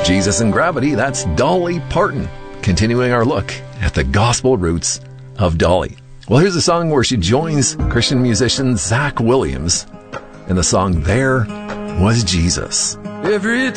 Jesus and Gravity, that's Dolly Parton, continuing our look at the gospel roots of Dolly. Well, here's a song where she joins Christian musician Zach Williams in the song There Was Jesus. Every